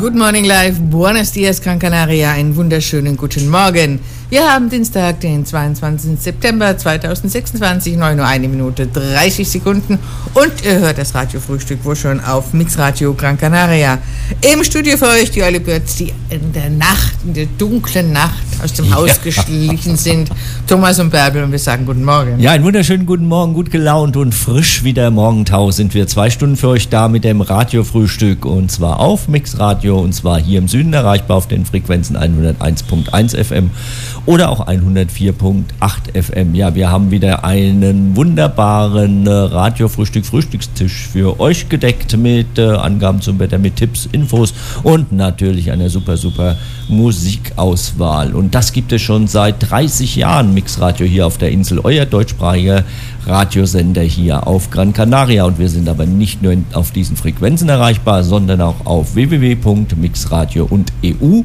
Good Morning Live, Buenos Dias, Gran Canaria, einen wunderschönen guten Morgen. Wir haben Dienstag, den 22. September 2026, 9 Uhr, 1 Minute, 30 Sekunden und ihr hört das Radiofrühstück wohl schon auf Mixradio Gran Canaria. Im Studio für euch die Early Birds, die in der dunklen Nacht aus dem Haus geschlichen sind, Thomas und Bärbel, und wir sagen guten Morgen. Ja, einen wunderschönen guten Morgen, gut gelaunt und frisch wie der Morgentau sind wir 2 Stunden für euch da mit dem Radiofrühstück und zwar auf Mixradio und zwar hier im Süden erreichbar auf den Frequenzen 101.1 FM oder auch 104.8 FM. Ja, wir haben wieder einen wunderbaren Radiofrühstückstisch für euch gedeckt mit Angaben zum Wetter, mit Tipps, Infos und natürlich einer super Musikauswahl. Und das gibt es schon seit 30 Jahren, Mixradio hier auf der Insel, euer deutschsprachiger Radiosender hier auf Gran Canaria. Und wir sind aber nicht nur auf diesen Frequenzen erreichbar, sondern auch auf www.mixradio.eu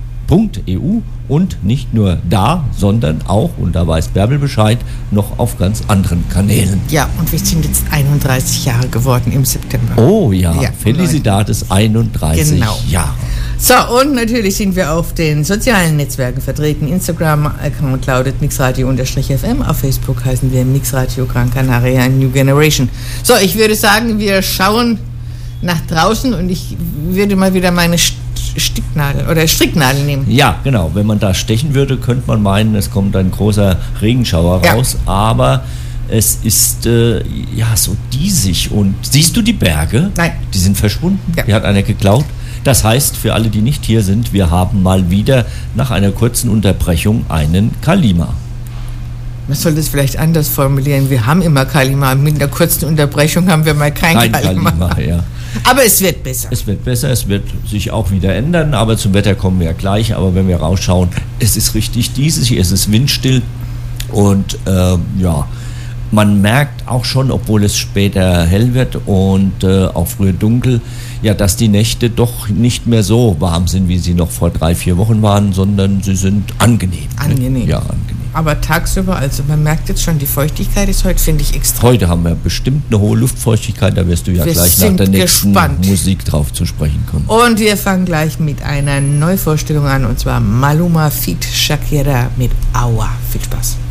und nicht nur da, sondern auch, und da weiß Bärbel Bescheid, noch auf ganz anderen Kanälen. Ja, und wir sind jetzt 31 Jahre geworden im September. Oh ja, Felicidades 31 Jahre. So, und natürlich sind wir auf den sozialen Netzwerken vertreten. Instagram-Account lautet mixradio_fm. Auf Facebook heißen wir Mixradio Gran Canaria New Generation. So, ich würde sagen, wir schauen nach draußen und ich würde mal wieder meine Stricknadel nehmen. Ja, genau. Wenn man da stechen würde, könnte man meinen, es kommt ein großer Regenschauer raus. Aber es ist so diesig. Und siehst du die Berge? Nein. Die sind verschwunden. Ja. Die hat einer geklaut. Das heißt, für alle, die nicht hier sind, wir haben mal wieder nach einer kurzen Unterbrechung einen Kalima. Man soll das vielleicht anders formulieren. Wir haben immer Kalima. Mit einer kurzen Unterbrechung haben wir mal kein Kalima. Ja. Aber es wird besser. Es wird besser, es wird sich auch wieder ändern, aber zum Wetter kommen wir ja gleich. Aber wenn wir rausschauen, es ist richtig diesig, es ist windstill und man merkt auch schon, obwohl es später hell wird und auch früher dunkel, ja, dass die Nächte doch nicht mehr so warm sind, wie sie noch vor 3-4 Wochen waren, sondern sie sind angenehm. Angenehm. Ja, angenehm. Aber tagsüber, also man merkt jetzt schon, die Feuchtigkeit ist heute, finde ich, extrem. Heute haben wir bestimmt eine hohe Luftfeuchtigkeit, da wirst du ja gleich nach der nächsten Musik drauf zu sprechen kommen. Und wir fangen gleich mit einer Neuvorstellung an, und zwar Maluma feat. Shakira mit Aua. Viel Spaß.